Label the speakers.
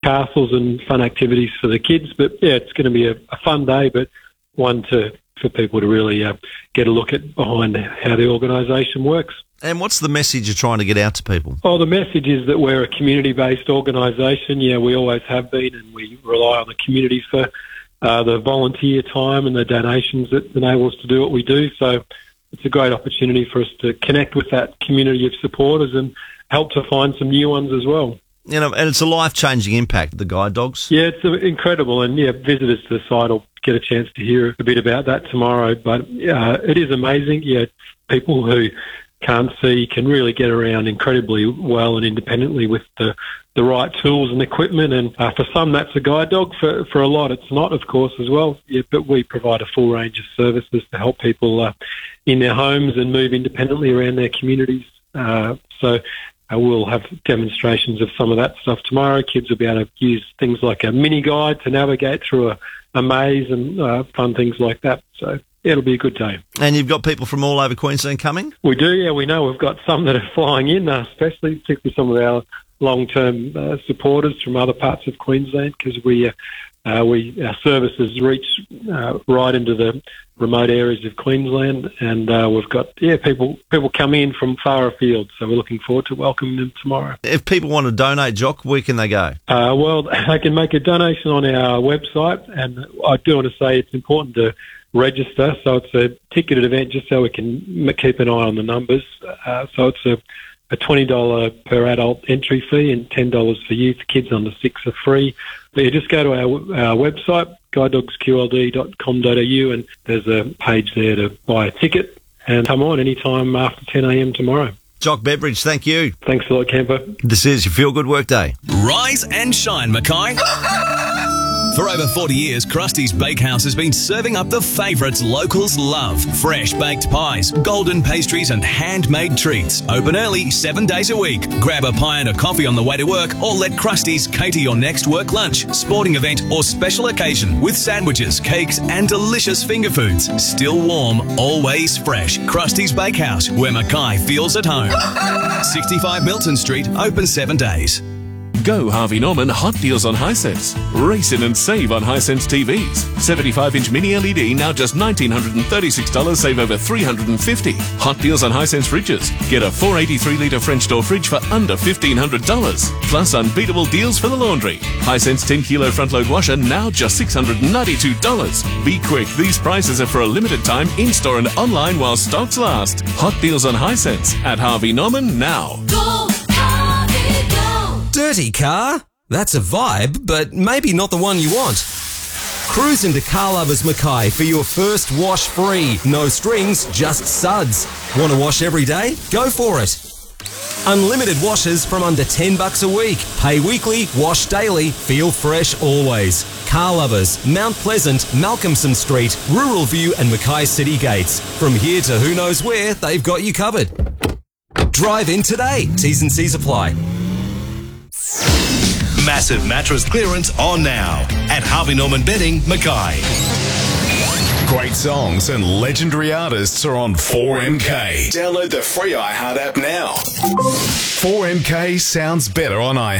Speaker 1: castles and fun activities for the kids. But yeah, it's going to be a fun day, but one for people to really get a look at behind how the organisation works.
Speaker 2: And what's the message you're trying to get out to people?
Speaker 1: Well, the message is that we're a community-based organisation. Yeah, we always have been, and we rely on the community for the volunteer time and the donations that enable us to do what we do. So it's a great opportunity for us to connect with that community of supporters and help to find some new ones as well.
Speaker 2: You know, and it's a life-changing impact, the guide dogs.
Speaker 1: Yeah, it's incredible, and yeah, visitors to the site will get a chance to hear a bit about that tomorrow. But it is amazing. Yeah, people who can't see can really get around incredibly well and independently with the right tools and equipment. And for some, that's a guide dog. For a lot, it's not, of course, as well. Yeah, but we provide a full range of services to help people in their homes and move independently around their communities. So we'll have demonstrations of some of that stuff tomorrow. Kids will be able to use things like a mini guide to navigate through a maze and fun things like that. So it'll be a good day.
Speaker 2: And you've got people from all over Queensland coming?
Speaker 1: We do, yeah. We know we've got some that are flying in, especially particularly some of our long-term supporters from other parts of Queensland, because our services reach right into the remote areas of Queensland, and we've got people coming in from far afield, so we're looking forward to welcoming them tomorrow.
Speaker 2: If people want to donate, Jock, where can they go?
Speaker 1: Well, they can make a donation on our website, and I do want to say it's important to register, so it's a ticketed event just so we can keep an eye on the numbers. So it's a $20 per adult entry fee and $10 for youth. Kids under 6 are free. But you just go to our website, guidedogsqld.com.au, and there's a page there to buy a ticket and come on anytime after 10 a.m. tomorrow.
Speaker 2: Jock Beveridge, thank you.
Speaker 1: Thanks a lot, Camper.
Speaker 2: This is your Feel Good Work Day.
Speaker 3: Rise and shine, Mackay. For over 40 years, Krusty's Bakehouse has been serving up the favourites locals love. Fresh baked pies, golden pastries and handmade treats. Open early, 7 days a week. Grab a pie and a coffee on the way to work, or let Krusty's cater your next work lunch, sporting event or special occasion with sandwiches, cakes and delicious finger foods. Still warm, always fresh. Krusty's Bakehouse, where Mackay feels at home. 65 Milton Street, open 7 days.
Speaker 4: Go Harvey Norman Hot Deals on Hisense. Race in and save on Hisense TVs. 75-inch mini LED now just $1,936, save over $350. Hot Deals on Hisense fridges. Get a 483-litre French door fridge for under $1,500. Plus unbeatable deals for the laundry. Hisense 10-kilo front-load washer now just $692. Be quick, these prices are for a limited time in-store and online while stocks last. Hot Deals on Hisense at Harvey Norman now.
Speaker 5: Go, Harvey, go.
Speaker 6: Dirty car? That's a vibe, but maybe not the one you want. Cruise into Car Lovers Mackay for your first wash free. No strings, just suds. Want to wash every day? Go for it. Unlimited washes from under $10 a week. Pay weekly, wash daily, feel fresh always. Car Lovers, Mount Pleasant, Malcolmson Street, Rural View and Mackay City Gates. From here to who knows where, they've got you covered. Drive in today. T's and C's apply.
Speaker 3: Massive mattress clearance on now at Harvey Norman Bedding, Mackay.
Speaker 7: Great songs and legendary artists are on 4MK. Download the free iHeart app now. 4MK sounds better on iHeart.